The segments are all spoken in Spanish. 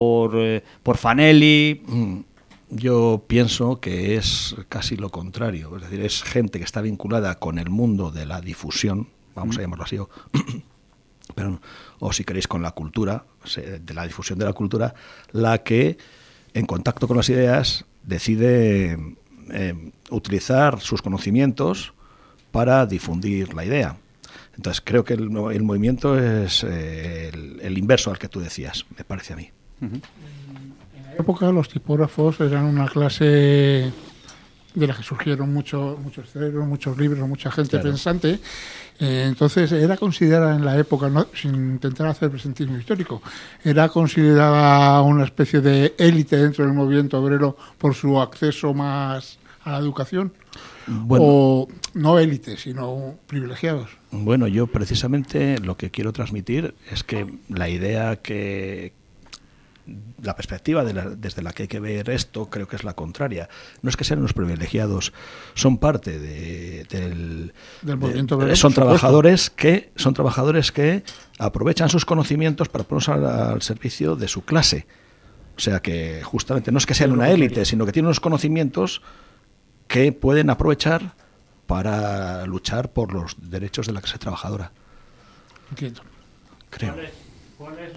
por Fanelli. Yo pienso que es casi lo contrario, es decir, es gente que está vinculada con el mundo de la difusión, vamos a llamarlo así, o si queréis con la cultura, de la difusión de la cultura, la que en contacto con las ideas decide utilizar sus conocimientos para difundir la idea. Entonces creo que el movimiento es el inverso al que tú decías, me parece a mí. En la época los tipógrafos eran una clase de la que surgieron muchos cerebros, muchos libros, mucha gente pensante. Entonces era considerada en la época, no, sin intentar hacer presentismo histórico, era considerada una especie de élite dentro del movimiento obrero por su acceso más a la educación. Bueno, o no élite, sino privilegiados. Bueno, yo precisamente lo que quiero transmitir es que la idea la perspectiva desde la que hay que ver esto creo que es la contraria. No es que sean los privilegiados, son parte del movimiento obrero. Son trabajadores que aprovechan sus conocimientos para ponerlos al servicio de su clase. O sea que justamente no es que sean una élite, sino que tienen unos conocimientos que pueden aprovechar para luchar por los derechos de la clase trabajadora. Entiendo. Creo. ¿Cuál es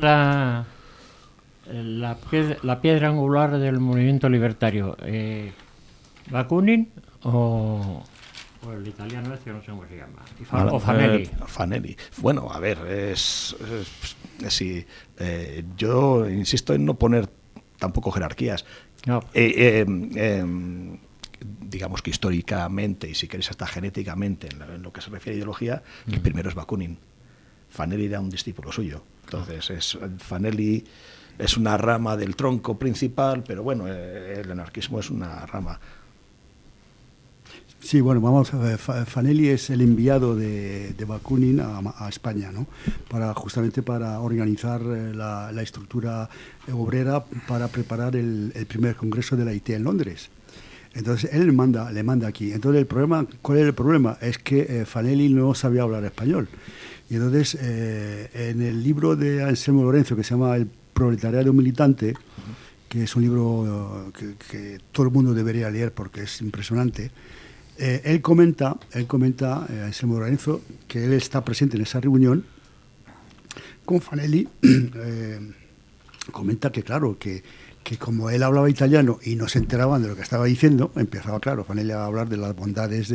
la piedra angular del movimiento libertario? ¿Bakunin o el italiano este, no sé cómo se llama? ¿O Fanelli? Fanelli. Bueno, a ver, yo insisto en no poner tampoco jerarquías. No. Digamos que históricamente, y si queréis hasta genéticamente, en lo que se refiere a ideología, el primero es Bakunin. Fanelli era un discípulo suyo. Entonces, Fanelli es una rama del tronco principal, pero bueno, el anarquismo es una rama. Sí, bueno, vamos a ver, Fanelli es el enviado de Bakunin a España, ¿no? Justamente para organizar la estructura obrera para preparar el primer congreso de la IT en Londres. Entonces él le manda aquí. Entonces ¿cuál es el problema? Es que Fanelli no sabía hablar español. Y entonces en el libro de Anselmo Lorenzo, que se llama El proletariado militante, que es un libro que todo el mundo debería leer porque es impresionante, él comenta Anselmo Lorenzo, que él está presente en esa reunión con Fanelli. Comenta que claro, que como él hablaba italiano y no se enteraban de lo que estaba diciendo, empezaba, claro, Fanelli a hablar de las bondades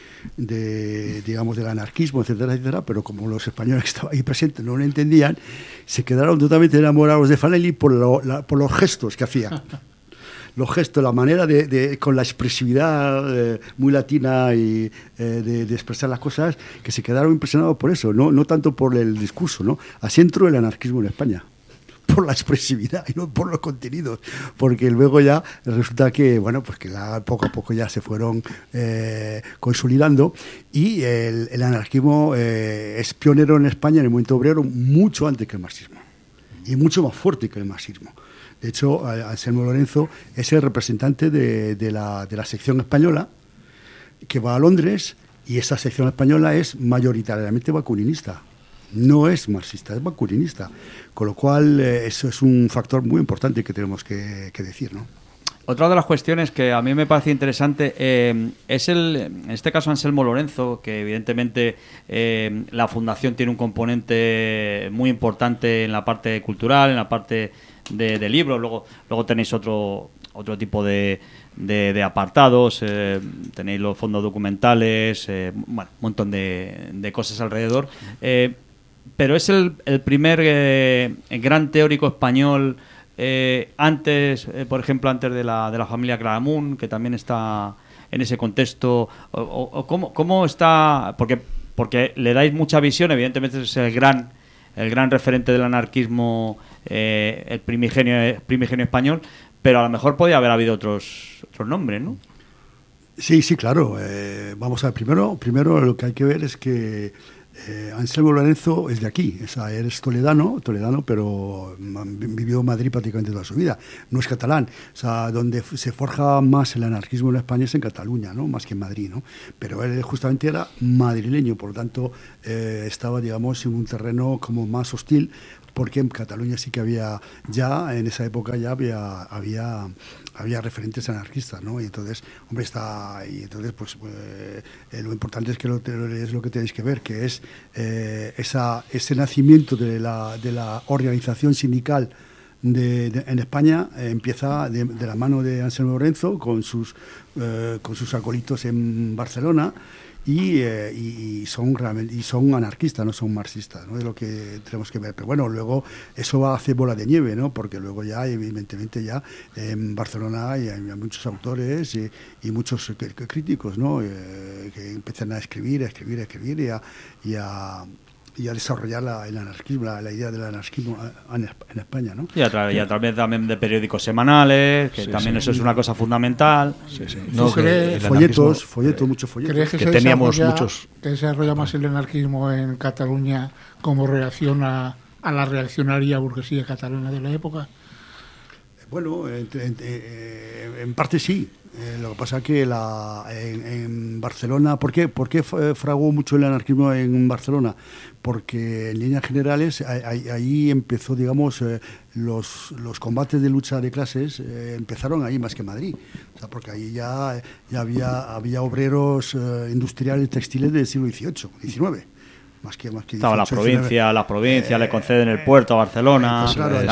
digamos, del anarquismo, etcétera, etcétera, pero como los españoles que estaban ahí presentes no lo entendían, se quedaron totalmente enamorados de Fanelli por los gestos que hacía. Los gestos, la manera con la expresividad muy latina y de expresar las cosas, que se quedaron impresionados por eso, no tanto por el discurso, ¿no? Así entró el anarquismo en España, por la expresividad y no por los contenidos, porque luego ya resulta que, bueno, pues que poco a poco ya se fueron consolidando, y el anarquismo es pionero en España en el movimiento obrero mucho antes que el marxismo y mucho más fuerte que el marxismo. De hecho, Anselmo Lorenzo es el representante de la sección española que va a Londres, y esa sección española es mayoritariamente bakuninista. No es marxista, es bakuninista. Con lo cual, eso es un factor muy importante que tenemos que decir, ¿no? Otra de las cuestiones que a mí me parece interesante es en este caso Anselmo Lorenzo, que evidentemente la fundación tiene un componente muy importante en la parte cultural, en la parte de libros. Luego tenéis otro tipo de apartados, tenéis los fondos documentales, bueno, un montón de cosas alrededor. Pero es el primer gran teórico español, antes, por ejemplo, antes de la familia Claramunt, que también está en ese contexto. ¿Cómo está? Porque le dais mucha visión, evidentemente es el gran referente del anarquismo, el primigenio español, pero a lo mejor podía haber habido otros nombres, ¿no? Sí, claro. Vamos a ver, primero lo que hay que ver es que Anselmo Lorenzo es de aquí, o sea, él es toledano, pero vivió en Madrid prácticamente toda su vida, no es catalán. O sea, donde se forja más el anarquismo en España es en Cataluña, ¿no? Más que en Madrid, ¿no? Pero él justamente era madrileño, por lo tanto estaba, digamos, en un terreno como más hostil, porque en Cataluña sí que había, ya en esa época ya había referentes anarquistas, ¿no? Y entonces, hombre, pues lo importante es que es lo que tenéis que ver, que es ese nacimiento de la organización sindical en España. Empieza de la mano de Anselmo Lorenzo con sus acólitos en Barcelona, y son anarquistas, no son marxistas, ¿no? Es lo que tenemos que ver. Pero bueno, luego eso va a hacer bola de nieve, ¿no? Porque luego ya, evidentemente, ya en Barcelona hay muchos autores y muchos críticos, ¿no? Que empiezan a escribir y a desarrollar el anarquismo, la idea del anarquismo en España, ¿no? Y a través también de periódicos semanales, que también eso es una cosa fundamental. No, folletos, muchos folletos. ¿Crees que teníamos muchos? ¿Que se desarrolla más el anarquismo en Cataluña como reacción a la reaccionaria burguesía catalana de la época? Bueno, en parte sí. Lo que pasa es que en Barcelona, ¿por qué fraguó mucho el anarquismo en Barcelona? Porque en líneas generales ahí empezó, digamos, los combates de lucha de clases empezaron ahí más que en Madrid. O sea, porque ahí ya había obreros industriales textiles del siglo XVIII, XIX. Más que estaba la provincia le conceden el puerto a Barcelona.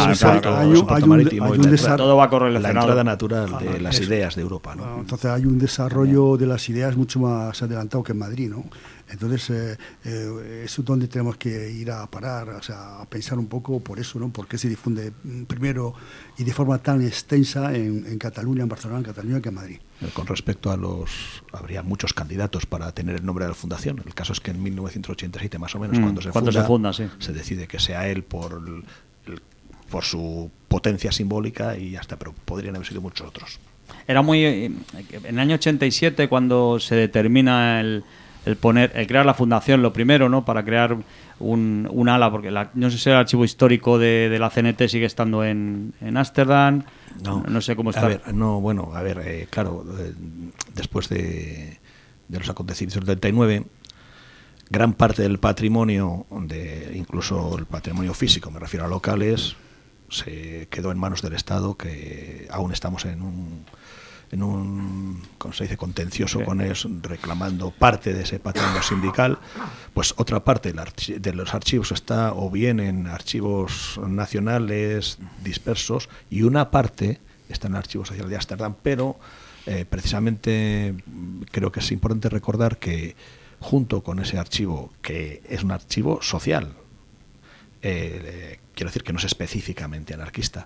Todo va correlacionado. La entrada natural de las ideas de Europa, ¿no? Entonces hay un desarrollo de las ideas mucho más adelantado que en Madrid, ¿no? Entonces es donde tenemos que ir a parar, o sea, a pensar un poco por eso, ¿no? Por qué se difunde primero y de forma tan extensa en Cataluña, en Barcelona, en Cataluña, que en Madrid. Con respecto a habría muchos candidatos para tener el nombre de la fundación. El caso es que en 1987 más o menos, cuando se funda, se decide que sea él por su potencia simbólica y hasta, pero podrían haber sido muchos otros. Era muy en el año 87 cuando se determina el crear la fundación, lo primero, ¿no? Para crear un ala, porque no sé si el archivo histórico de la CNT sigue estando en Ámsterdam. No sé cómo está. Claro, después de los acontecimientos del 39, gran parte del patrimonio, incluso el patrimonio físico, me refiero a locales, se quedó en manos del Estado, que aún estamos en un ¿cómo se dice?, contencioso con ellos, reclamando parte de ese patrimonio sindical. Pues otra parte de los archivos está o bien en archivos nacionales dispersos, y una parte está en el Archivo Social de Ámsterdam, pero precisamente creo que es importante recordar que junto con ese archivo, que es un archivo social, quiero decir que no es específicamente anarquista,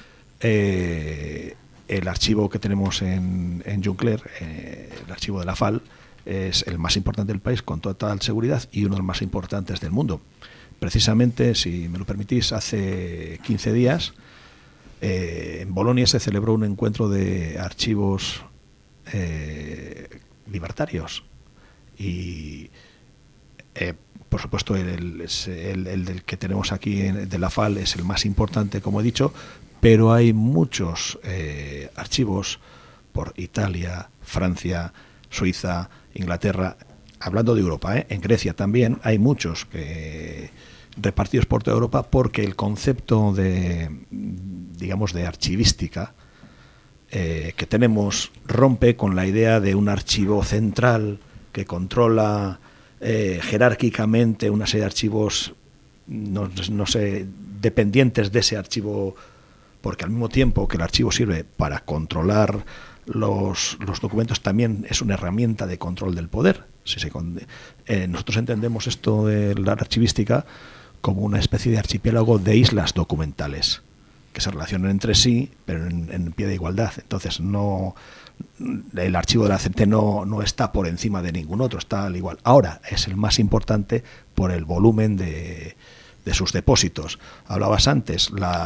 el archivo que tenemos en Juncler, el archivo de la FAL, es el más importante del país con total seguridad y uno de los más importantes del mundo. Precisamente, si me lo permitís, hace 15 días en Bolonia se celebró un encuentro de archivos libertarios y por supuesto el del que tenemos aquí de la FAL es el más importante, como he dicho, pero hay muchos archivos por Italia, Francia, Suiza, Inglaterra, hablando de Europa, en Grecia también hay muchos repartidos por toda Europa, porque el concepto de archivística que tenemos rompe con la idea de un archivo central que controla jerárquicamente una serie de archivos, no sé, dependientes de ese archivo, porque al mismo tiempo que el archivo sirve para controlar los documentos, también es una herramienta de control del poder. Nosotros entendemos esto de la archivística como una especie de archipiélago de islas documentales que se relacionan entre sí, pero en pie de igualdad. Entonces el archivo de la CNT no está por encima de ningún otro, está al igual. Ahora es el más importante por el volumen de sus depósitos. Hablabas antes,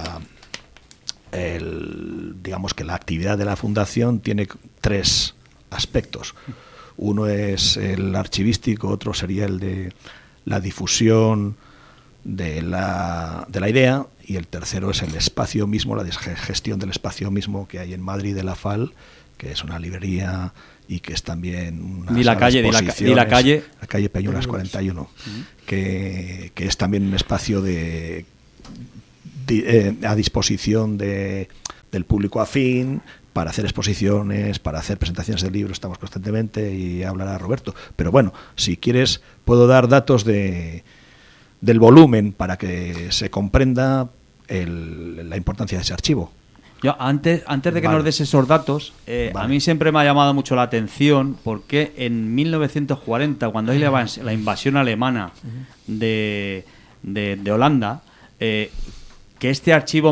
digamos que la actividad de la fundación tiene 3 aspectos. Uno es el archivístico, otro sería el de la difusión de la idea, y el tercero es el espacio mismo, la gestión del espacio mismo que hay en Madrid de la FAL, que es una librería y que es también la calle Peñuelas 41, que es también un espacio a disposición del público afín, para hacer exposiciones, para hacer presentaciones de libros, estamos constantemente, y hablará Roberto. Pero bueno, si quieres, puedo dar datos del volumen para que se comprenda la importancia de ese archivo. Yo, antes de que nos des esos datos, a mí siempre me ha llamado mucho la atención porque en 1940, cuando hay la invasión alemana de Holanda, que este archivo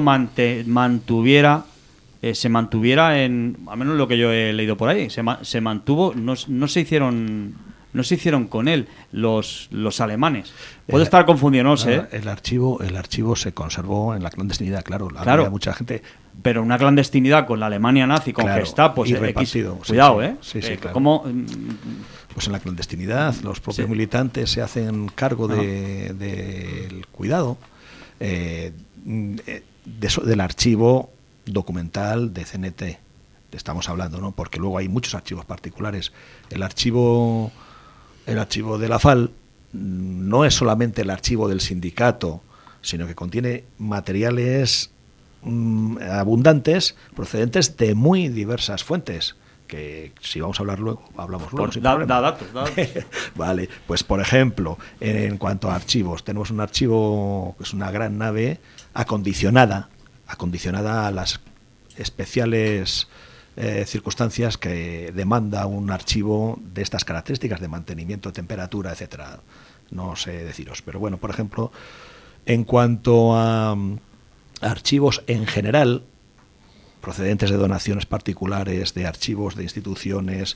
se mantuviera en, al menos lo que yo he leído por ahí, se mantuvo, no se hicieron con él los alemanes. Puedo estar confundido, no sé. El archivo se conservó en la clandestinidad, claro. Había mucha gente. Pero una clandestinidad con la Alemania nazi, con Gestapo, y repartido. Cuidado, sí, claro. ¿Cómo? Pues en la clandestinidad los propios militantes se hacen cargo del cuidado del archivo documental de CNT. Estamos hablando, ¿no? Porque luego hay muchos archivos particulares. El archivo de la FAL no es solamente el archivo del sindicato, sino que contiene materiales abundantes procedentes de muy diversas fuentes, que si vamos a hablar luego, hablamos luego. Da datos. Vale, pues por ejemplo, en cuanto a archivos, tenemos un archivo que es una gran nave acondicionada a las especiales circunstancias que demanda un archivo de estas características de mantenimiento, temperatura, etcétera. No sé deciros, pero bueno, por ejemplo, en cuanto a archivos en general, procedentes de donaciones particulares, de archivos de instituciones,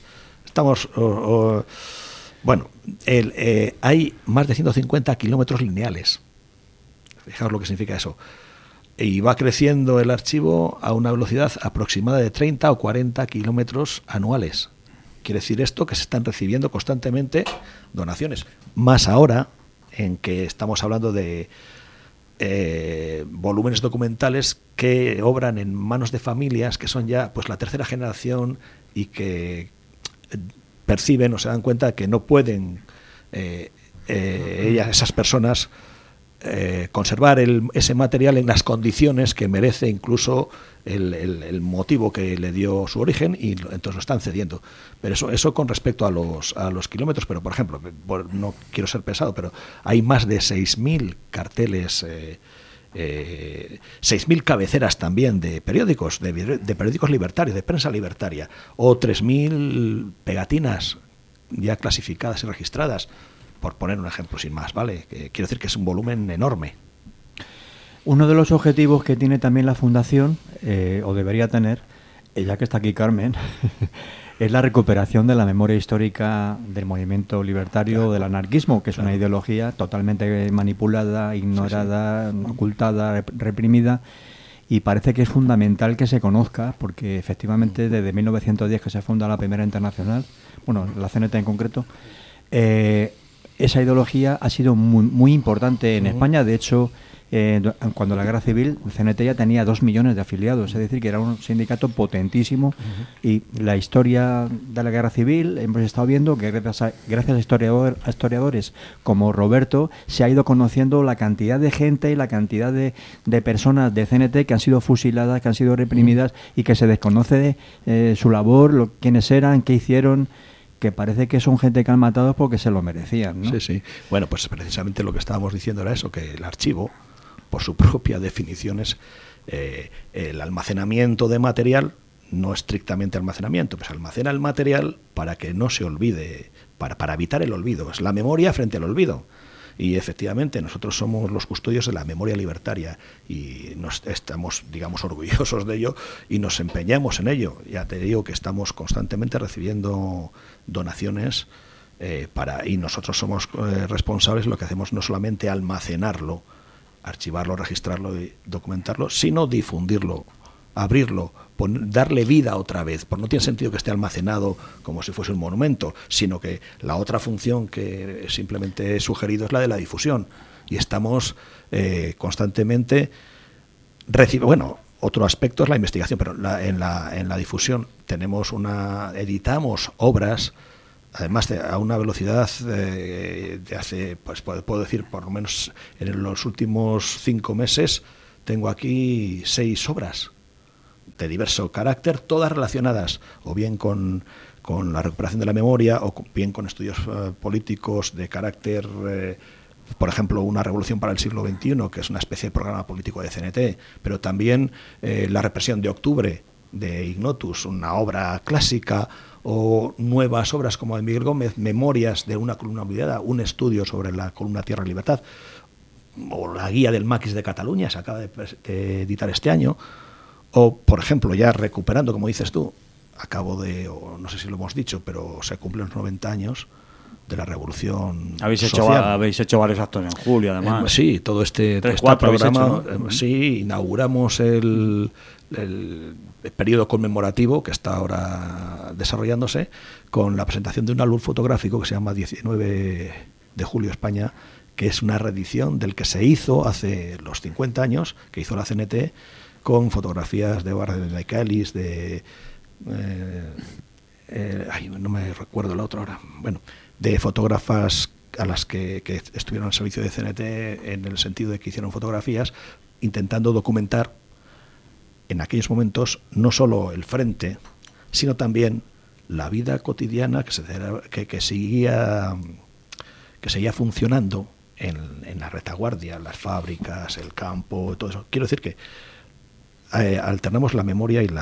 hay más de 150 kilómetros lineales. Fijaos lo que significa eso. Y va creciendo el archivo a una velocidad aproximada de 30 o 40 kilómetros anuales. Quiere decir esto que se están recibiendo constantemente donaciones. Más ahora, en que estamos hablando de volúmenes documentales que obran en manos de familias que son ya pues la tercera generación y que perciben o se dan cuenta que no pueden esas personas conservar ese material en las condiciones que merece incluso el motivo que le dio su origen, y entonces lo están cediendo. Pero eso con respecto a los kilómetros. Pero por ejemplo, no quiero ser pesado, pero hay más de 6.000 carteles, 6.000 cabeceras también de periódicos, de periódicos libertarios, de prensa libertaria, o 3.000 pegatinas ya clasificadas y registradas, por poner un ejemplo sin más, ¿vale? Quiero decir que es un volumen enorme. Uno de los objetivos que tiene también la Fundación, o debería tener, ya que está aquí Carmen, es la recuperación de la memoria histórica del movimiento libertario, del anarquismo, que es una ideología totalmente manipulada, ignorada, ocultada, reprimida, y parece que es fundamental que se conozca, porque efectivamente desde 1910 que se funda la primera internacional, bueno, la CNT en concreto, esa ideología ha sido muy importante en España. De hecho, cuando la guerra civil, el CNT ya tenía 2 millones de afiliados, es decir, que era un sindicato potentísimo. Y la historia de la guerra civil, hemos estado viendo que gracias a historiadores como Roberto, se ha ido conociendo la cantidad de gente y la cantidad de personas de CNT que han sido fusiladas, que han sido reprimidas, y que se desconoce su labor, quiénes eran, qué hicieron, que parece que son gente que han matado porque se lo merecían, ¿no? Sí. Bueno, pues precisamente lo que estábamos diciendo era eso, que el archivo, por su propia definición, es el almacenamiento de material, no estrictamente almacenamiento, pues almacena el material para que no se olvide, para evitar el olvido. Es la memoria frente al olvido. Y efectivamente nosotros somos los custodios de la memoria libertaria y estamos, digamos, orgullosos de ello y nos empeñamos en ello. Ya te digo que estamos constantemente recibiendo donaciones y nosotros somos responsables. Lo que hacemos no solamente almacenarlo, archivarlo, registrarlo y documentarlo, sino difundirlo, abrirlo, darle vida otra vez. Porque no tiene sentido que esté almacenado como si fuese un monumento, sino que la otra función que simplemente he sugerido es la de la difusión. Y estamos constantemente bueno, otro aspecto es la investigación, pero en la difusión editamos obras además a una velocidad de hace, pues puedo decir, por lo menos en los últimos 5 meses, tengo aquí 6 obras de diverso carácter, todas relacionadas o bien con la recuperación de la memoria o bien con estudios políticos de carácter, por ejemplo, una revolución para el siglo XXI, que es una especie de programa político de CNT, pero también la represión de octubre de Ignotus, una obra clásica, o nuevas obras como de Miguel Gómez, Memorias de una columna olvidada, un estudio sobre la columna Tierra y Libertad, o la guía del Maquis de Cataluña, se acaba de editar este año, o, por ejemplo, ya recuperando, como dices tú, o no sé si lo hemos dicho, pero se cumplen los 90 años de la Revolución Social. Habéis hecho varios actos en julio, además. Sí, todo este programa, sí, inauguramos el periodo conmemorativo que está ahora desarrollándose con la presentación de un álbum fotográfico que se llama 19 de julio España, que es una reedición del que se hizo hace los 50 años, que hizo la CNT, con fotografías de Barre de Michaelis, no me recuerdo la otra ahora, bueno, de fotógrafas a las que estuvieron al servicio de CNT, en el sentido de que hicieron fotografías intentando documentar en aquellos momentos no solo el frente, sino también la vida cotidiana que seguía funcionando en la retaguardia, las fábricas, el campo, todo eso. Quiero decir que alternamos la memoria y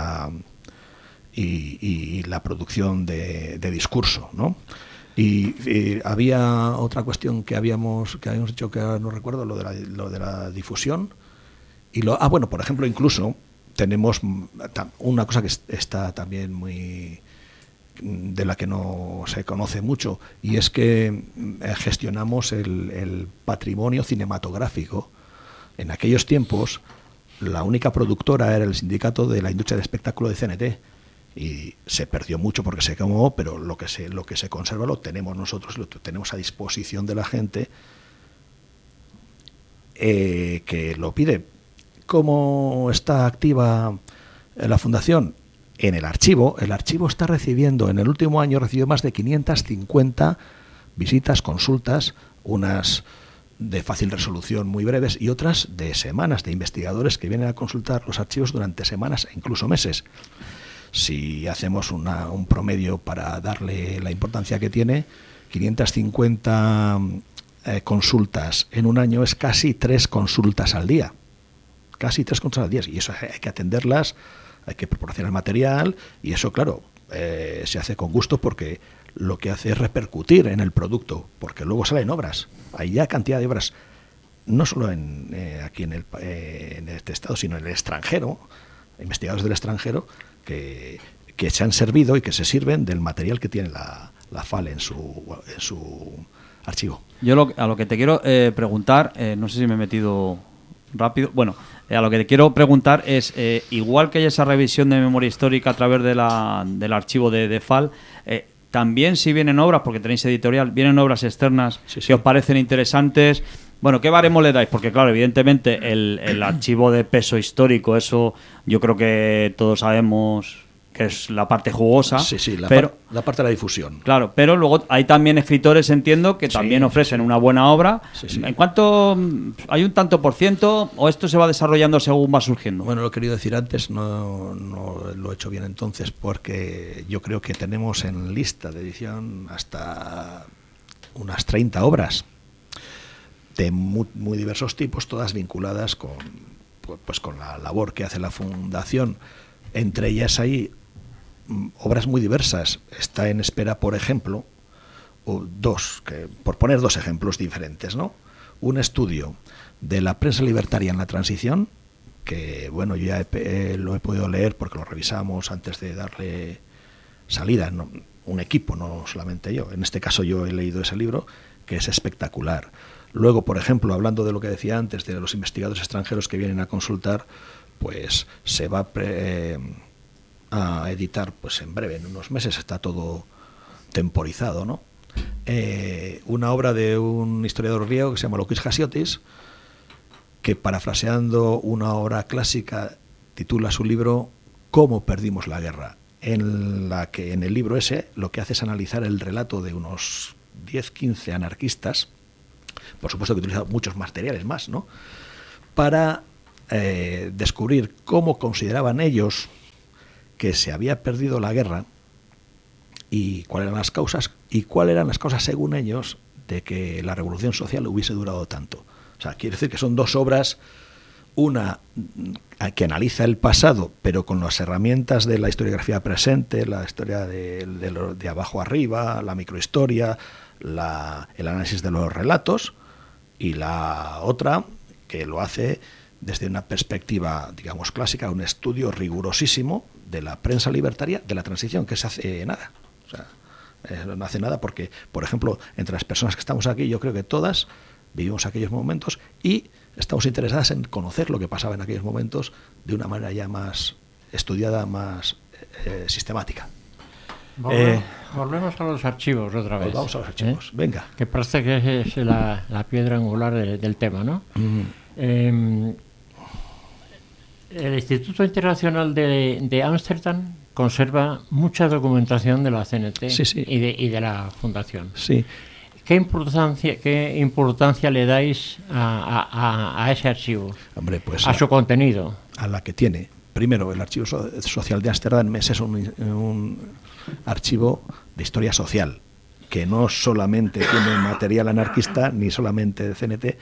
la producción de discurso, ¿no? Y había otra cuestión que habíamos dicho, que ahora no recuerdo, lo de la difusión. Bueno, por ejemplo, incluso tenemos una cosa que está también de la que no se conoce mucho, y es que gestionamos el patrimonio cinematográfico. En aquellos tiempos la única productora era el Sindicato de la Industria del Espectáculo de CNT, y se perdió mucho porque se quemó, pero lo que se conserva lo tenemos nosotros, lo tenemos a disposición de la gente que lo pide. ¿Cómo está activa la Fundación? En el archivo está recibiendo, en el último año recibió más de 550 visitas, consultas, unas de fácil resolución muy breves y otras de semanas, de investigadores que vienen a consultar los archivos durante semanas e incluso meses. Si hacemos un promedio para darle la importancia que tiene, 550 consultas en un año es casi 3 consultas al día. Casi 3 consultas al día. Y eso hay que atenderlas, hay que proporcionar material, y eso, claro, se hace con gusto, porque lo que hace es repercutir en el producto, porque luego salen obras. Hay ya cantidad de obras, no solo aquí en este estado, sino en el extranjero, investigadores del extranjero, que se han servido y que se sirven del material que tiene la FAL en su archivo. Yo a lo que te quiero preguntar, no sé si me he metido rápido, bueno, a lo que te quiero preguntar es, igual que hay esa revisión de memoria histórica a través del archivo de FAL, también si vienen obras, porque tenéis editorial, vienen obras externas que os parecen interesantes. Bueno, ¿qué baremo le dais? Porque, claro, evidentemente el archivo de peso histórico, eso yo creo que todos sabemos que es la parte jugosa. Sí, la parte de la difusión. Claro, pero luego hay también escritores, entiendo, que también ofrecen una buena obra. Sí. ¿En cuánto hay un tanto por ciento o esto se va desarrollando según va surgiendo? Bueno, lo he querido decir antes, no lo he hecho bien entonces, porque yo creo que tenemos en lista de edición hasta unas 30 obras de muy diversos tipos, todas vinculadas con la labor que hace la Fundación. Entre ellas hay obras muy diversas. Está en espera, por ejemplo, por poner 2 ejemplos diferentes, ¿no? Un estudio de la prensa libertaria en la transición, que, bueno, yo ya lo he podido leer porque lo revisamos antes de darle salida, ¿no? Un equipo, no solamente yo. En este caso yo he leído ese libro, que es espectacular. Luego, por ejemplo, hablando de lo que decía antes, de los investigadores extranjeros que vienen a consultar, pues se va a editar pues en breve, en unos meses, está todo temporizado, ¿no? Una obra de un historiador griego que se llama Lokis Hasiotis, que, parafraseando una obra clásica, titula su libro ¿Cómo perdimos la guerra? en la que en el libro ese lo que hace es analizar el relato de unos 10-15 anarquistas, por supuesto que utiliza muchos materiales más, ¿no?, para descubrir cómo consideraban ellos que se había perdido la guerra y cuáles eran las causas según ellos de que la revolución social hubiese durado tanto. O sea, quiere decir que son dos obras, una que analiza el pasado, pero con las herramientas de la historiografía presente, la historia de abajo arriba, la microhistoria, el análisis de los relatos, y la otra que lo hace desde una perspectiva, digamos, clásica, un estudio rigurosísimo de la prensa libertaria de la transición, que se hace nada. O sea, no hace nada porque, por ejemplo, entre las personas que estamos aquí, yo creo que todas vivimos aquellos momentos y estamos interesadas en conocer lo que pasaba en aquellos momentos de una manera ya más estudiada, más sistemática. Volvemos a los archivos otra vez. Vamos a los archivos, venga. Que parece que es la piedra angular del tema, ¿no? El Instituto Internacional de Ámsterdam conserva mucha documentación de la CNT sí. Y de la Fundación. Sí. ¿Qué importancia le dais a ese archivo? Hombre, pues a su contenido. A la que tiene. Primero, el Archivo Social de Ámsterdam es un archivo de historia social, que no solamente tiene material anarquista, ni solamente de CNT,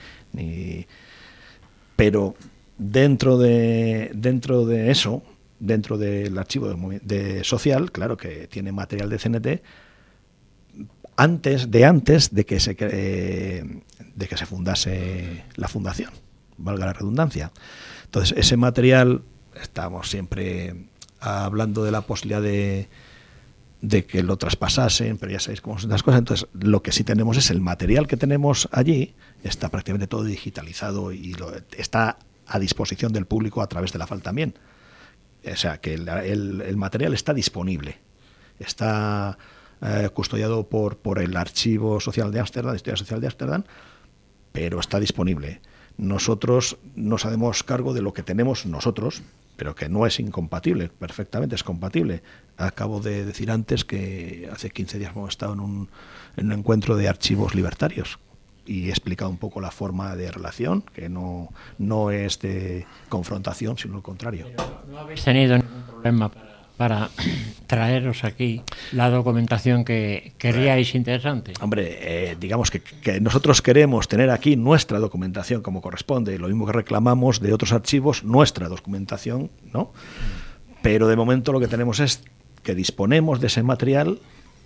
pero dentro de eso, dentro del archivo de social, claro que tiene material de CNT antes de que se fundase la fundación, valga la redundancia. Entonces, ese material, estamos siempre hablando de la posibilidad de que lo traspasasen, pero ya sabéis cómo son las cosas. Entonces, lo que sí tenemos es el material que tenemos allí, está prácticamente todo digitalizado y está a disposición del público a través de la FAL también. O sea, que el material está disponible, está custodiado por el Archivo Social de Ámsterdam, de Historia Social de Ámsterdam, pero está disponible. Nosotros nos hacemos cargo de lo que tenemos nosotros, pero que no es incompatible, perfectamente es compatible. Acabo de decir antes que hace 15 días hemos estado en un encuentro de archivos libertarios y he explicado un poco la forma de relación, que no es de confrontación, sino lo contrario. Pero no habéis tenido ningún problema para traeros aquí la documentación que queríais interesante. Hombre, digamos que nosotros queremos tener aquí nuestra documentación como corresponde, lo mismo que reclamamos de otros archivos, nuestra documentación, ¿no? Pero de momento lo que tenemos es que disponemos de ese material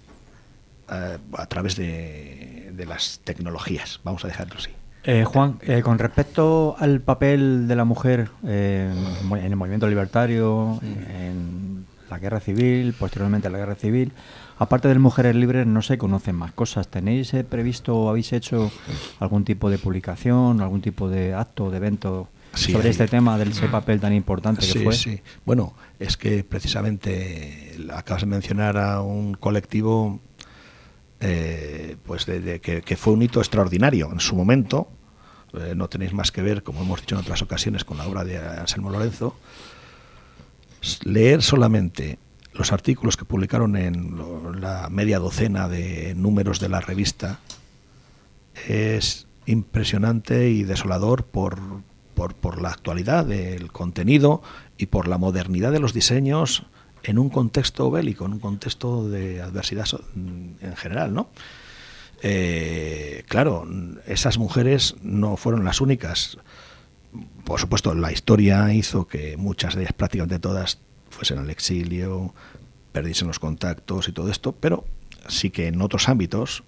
a través de las tecnologías, vamos a dejarlo así. Juan, con respecto al papel de la mujer en el movimiento libertario, en la guerra civil, posteriormente a la guerra civil, aparte de Mujeres Libres no se conocen más cosas. ¿Tenéis previsto o habéis hecho algún tipo de publicación, algún tipo de acto, de evento sobre este tema del ese papel tan importante que fue? Sí. Bueno, es que precisamente acabas de mencionar a un colectivo pues que fue un hito extraordinario en su momento. No tenéis más que ver, como hemos dicho en otras ocasiones, con la obra de Anselmo Lorenzo. Leer solamente los artículos que publicaron en la media docena de números de la revista es impresionante y desolador por la actualidad del contenido y por la modernidad de los diseños en un contexto bélico, en un contexto de adversidad en general, ¿no? Claro, esas mujeres no fueron las únicas. Por supuesto, la historia hizo que muchas de ellas, prácticamente todas, fuesen al exilio, perdiesen los contactos y todo esto, pero sí que en otros ámbitos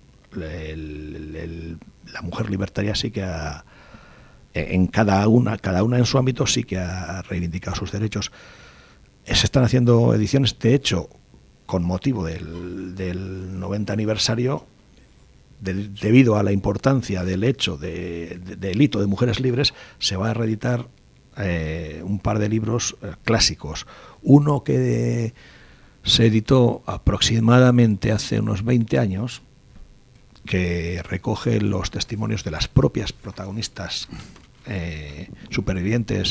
la mujer libertaria sí que en cada una en su ámbito sí que ha reivindicado sus derechos. Se están haciendo ediciones, de hecho, con motivo del 90 aniversario, debido a la importancia del hecho del hito de Mujeres Libres, se va a reeditar un par de libros clásicos. Uno que se editó aproximadamente hace unos 20 años, que recoge los testimonios de las propias protagonistas supervivientes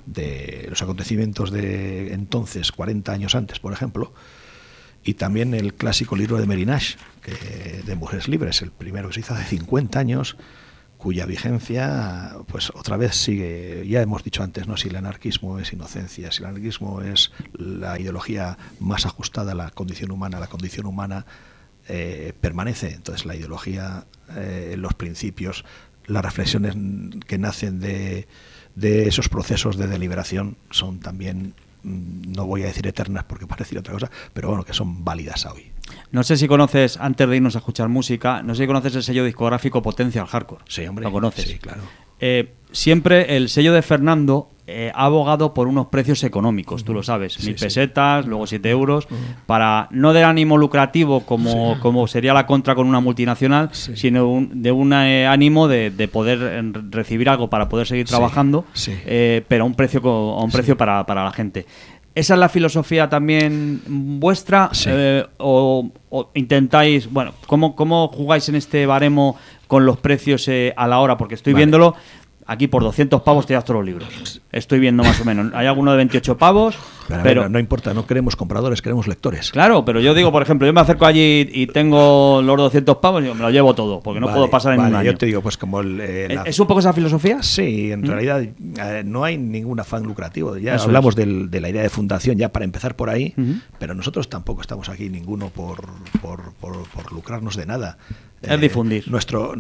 de los acontecimientos de entonces, 40 años antes, por ejemplo, y también el clásico libro de Merinach, de Mujeres Libres, el primero que se hizo hace 50 años, cuya vigencia pues otra vez sigue. Ya hemos dicho antes, ¿no?, si el anarquismo es inocencia, si el anarquismo es la ideología más ajustada a la condición humana permanece. Entonces la ideología, los principios, las reflexiones que nacen de esos procesos de deliberación son también, no voy a decir eternas porque parece decir otra cosa, pero bueno, que son válidas hoy. No sé si conoces, antes de irnos a escuchar música, no sé si conoces el sello discográfico Potential Hardcore. Sí, hombre. ¿Lo conoces? Sí, claro. Siempre el sello de Fernando ha abogado por unos precios económicos, tú lo sabes, 1.000 pesetas, luego 7 euros, para no de ánimo lucrativo como sería la Contra con una multinacional, sino de un ánimo de poder recibir algo para poder seguir trabajando, pero a un precio para la gente. ¿Esa es la filosofía también vuestra? O intentáis, bueno, ¿cómo jugáis en este baremo con los precios a la hora? Porque estoy viéndolo, aquí por 200 pavos te das todos los libros. Estoy viendo más o menos. Hay alguno de 28 pavos, pero no importa, no queremos compradores, queremos lectores. Claro, pero yo digo, por ejemplo, yo me acerco allí y tengo los 200 pavos y me lo llevo todo, porque no puedo pasar en un año. Yo te digo, pues como ¿Es un poco esa filosofía? Sí, en realidad no hay ningún afán lucrativo. Ya hablamos de la idea de fundación, ya para empezar por ahí, pero nosotros tampoco estamos aquí ninguno por lucrarnos de nada. Es difundir. Nuestro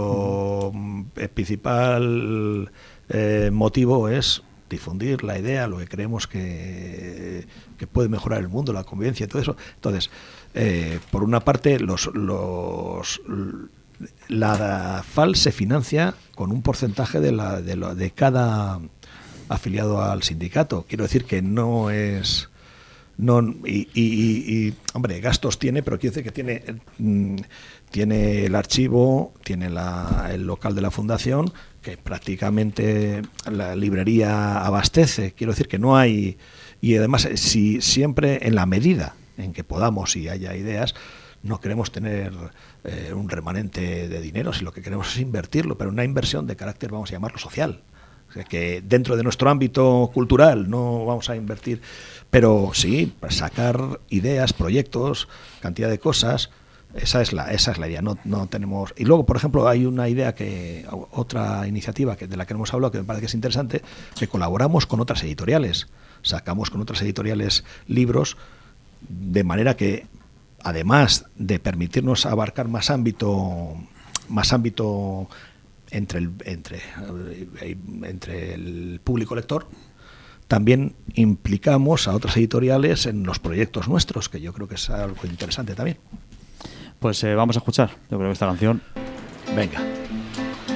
principal motivo es difundir la idea, lo que creemos que puede mejorar el mundo, la convivencia y todo eso. Entonces, por una parte, la FAL se financia con un porcentaje de cada afiliado al sindicato. Quiero decir que no es... hombre, gastos tiene, pero quiero decir que tiene el archivo, tiene el local de la fundación, que prácticamente la librería abastece. Quiero decir que no hay... Y además, si siempre en la medida en que podamos y haya ideas, no queremos tener un remanente de dinero, si lo que queremos es invertirlo, pero una inversión de carácter, vamos a llamarlo, social. O sea, que dentro de nuestro ámbito cultural no vamos a invertir, pero sí, sacar ideas, proyectos, cantidad de cosas. Esa es la idea. No tenemos. Y luego, por ejemplo, hay una idea otra iniciativa de la que hemos hablado que me parece que es interesante, que colaboramos con otras editoriales. Sacamos con otras editoriales libros, de manera que, además de permitirnos abarcar más ámbito entre el público lector, también implicamos a otras editoriales en los proyectos nuestros, que yo creo que es algo interesante también. Pues vamos a escuchar, yo creo que esta canción. Venga.